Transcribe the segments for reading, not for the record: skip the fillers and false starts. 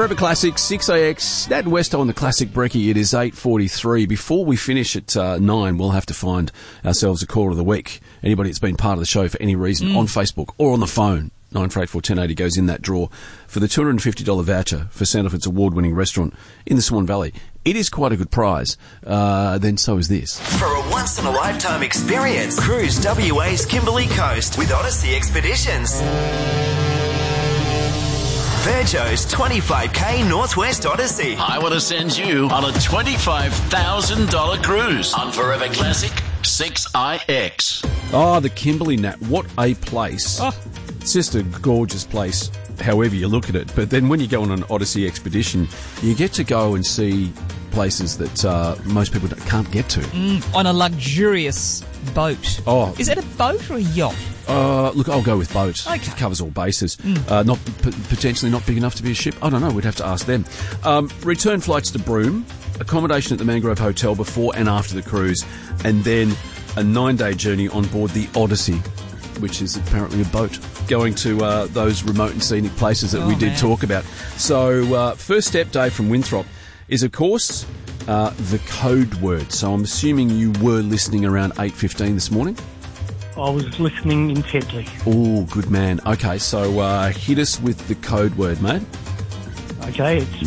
Forever Classic, 6AX, Nat and Westo on the Classic Brekkie. It is 8:43. Before we finish at 9, we'll have to find ourselves a caller of the week. Anybody that's been part of the show for any reason on Facebook or on the phone, 94841080 goes in that draw for the $250 voucher for Sandifer's award-winning restaurant in the Swan Valley. It is quite a good prize. Then so is this. For a once-in-a-lifetime experience, cruise WA's Kimberley Coast with Odyssey Expeditions. Virgo's 25k Northwest Odyssey. I want to send you on a $25,000 cruise on Forever Classic 6IX. Oh, the Kimberley, Nat. What a place. Oh. It's just a gorgeous place, however you look at it. But then when you go on an Odyssey expedition, you get to go and see places that most people can't get to. On a luxurious boat. Oh. Is it a boat or a yacht? Look, I'll go with boat. Okay. It covers all bases. Potentially not big enough to be a ship. I don't know. We'd have to ask them. Return flights to Broome, accommodation at the Mangrove Hotel before and after the cruise, and then a 9-day journey on board the Odyssey, which is apparently a boat, going to those remote and scenic places that we did talk about. So, first step, Dave from Winthrop, is, of course, the code word. So I'm assuming you were listening around 8:15 this morning? I was listening intently. Oh, good man. Okay, so hit us with the code word, mate. Okay, it's...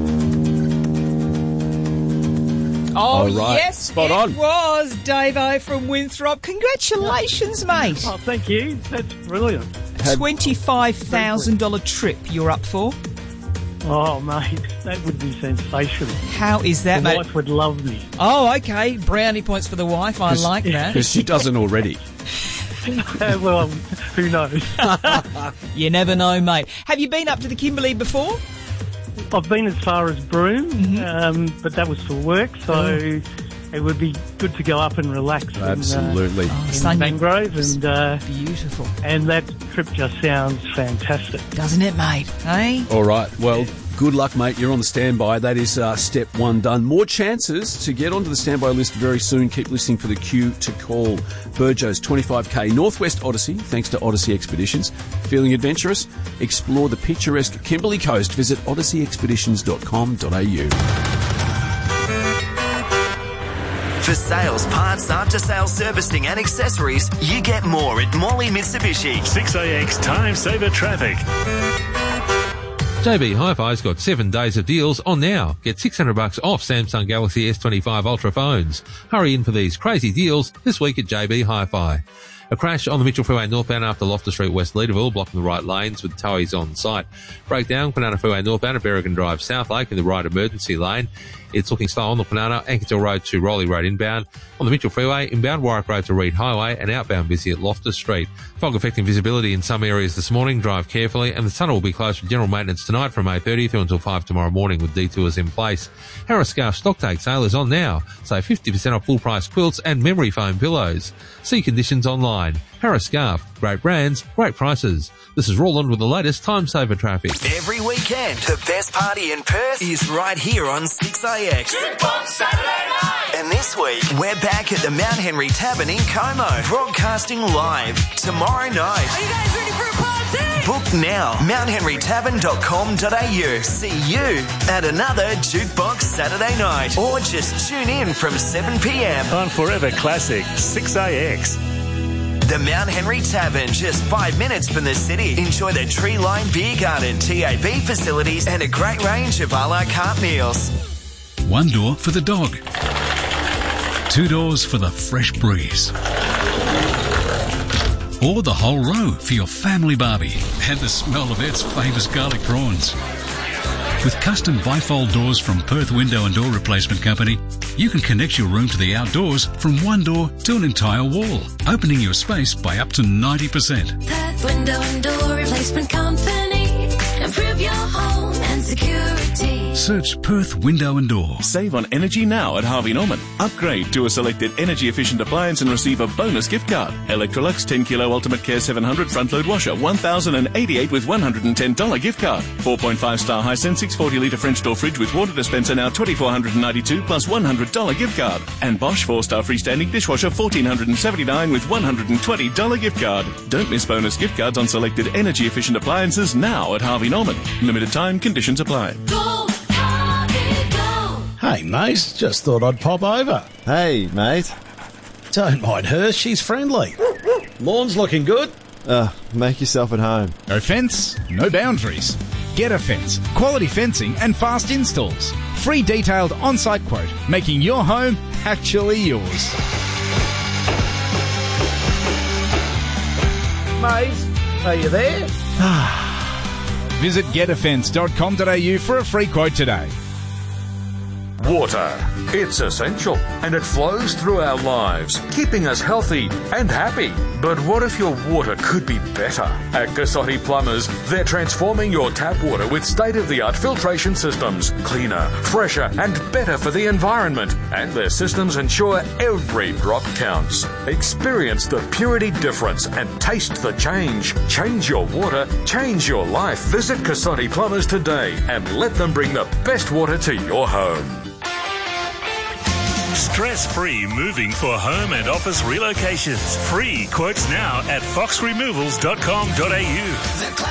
Oh, right. yes, Spot on. It was Davo from Winthrop. Congratulations, mate. Oh, thank you. That's brilliant. $25,000 trip you're up for. Oh, mate, that would be sensational. How is that, mate? My wife would love me. Oh, okay. Brownie points for the wife. I like that. Because she doesn't already. Well, who knows? You never know, mate. Have you been up to the Kimberley before? I've been as far as Broome, but that was for work, so it would be good to go up and relax. Absolutely. In Mangrove. And, beautiful. And that trip just sounds fantastic. Doesn't it, mate? Hey? All right. Well, good luck, mate. You're on the standby. That is step 1 done. More chances to get onto the standby list very soon. Keep listening for the queue to call. Burjo's 25k Northwest Odyssey, thanks to Odyssey Expeditions. Feeling adventurous? Explore the picturesque Kimberley Coast. Visit odysseyexpeditions.com.au. For sales, parts, after-sales servicing and accessories, you get more at Morley Mitsubishi. 6AX Time Saver Traffic. JB Hi-Fi's got 7 days of deals on now. Get $600 off Samsung Galaxy S25 Ultra phones. Hurry in for these crazy deals this week at JB Hi-Fi. A crash on the Mitchell Freeway northbound after Loftus Street West Leaderville, blocking the right lanes with towies on site. Breakdown, Kwinana Freeway northbound at Berrigan Drive South Lake in the right emergency lane. It's looking slow on the Kwinana, Ankersdale Road to Rowley Road inbound. On the Mitchell Freeway, inbound Warwick Road to Reed Highway and outbound busy at Loftus Street. Fog affecting visibility in some areas this morning. Drive carefully, and the tunnel will be closed for general maintenance tonight from 8:30 through until 5 tomorrow morning with detours in place. Harris Scarf Stocktake sale is on now. Save 50% off full price quilts and memory foam pillows. See conditions online. Harris Scarf, great brands, great prices. This is Roland with the latest Time Saver Traffic. Every weekend, the best party in Perth is right here on 6AX. Jukebox Saturday night! And this week, we're back at the Mount Henry Tavern in Como, broadcasting live tomorrow night. Are you guys ready for a party? Book now, mountenrytavern.com.au. See you at another Jukebox Saturday night. Or just tune in from 7 p.m. On Forever Classic 6AX. The Mount Henry Tavern, just 5 minutes from the city. Enjoy the tree-lined beer garden, TAB facilities, and a great range of a la carte meals. 1 door for the dog. 2 doors for the fresh breeze. Or the whole row for your family barbie and the smell of its famous garlic prawns. With custom bifold doors from Perth Window and Door Replacement Company, you can connect your room to the outdoors from 1 door to an entire wall, opening your space by up to 90%. Perth Window and Door Replacement Company. Improve your home and security. Search Perth Window and Door. Save on energy now at Harvey Norman. Upgrade to a selected energy-efficient appliance and receive a bonus gift card. Electrolux 10 Kilo Ultimate Care 700 front-load washer, $1,088 with $110 gift card. 4.5-star Hisense 640 litre French door fridge with water dispenser now $2,492 plus $100 gift card. And Bosch 4-star freestanding dishwasher $1,479 with $120 gift card. Don't miss bonus gift cards on selected energy-efficient appliances now at Harvey Norman. Limited time, conditions apply. Go, Harvey, go. Hey, mate, just thought I'd pop over. Hey, mate. Don't mind her, she's friendly. Lawn's looking good. Make yourself at home. No fence, no boundaries. Get a Fence. Quality fencing and fast installs. Free detailed on-site quote, making your home actually yours. Mate, are you there? Visit getafence.com.au for a free quote today. Water. It's essential and it flows through our lives, keeping us healthy and happy. But what if your water could be better? At Cassotti Plumbers, they're transforming your tap water with state-of-the-art filtration systems. Cleaner, fresher and better for the environment. And their systems ensure every drop counts. Experience the purity difference and taste the change. Change your water, change your life. Visit Cassotti Plumbers today and let them bring the best water to your home. Stress-free moving for home and office relocations. Free quotes now at foxremovals.com.au.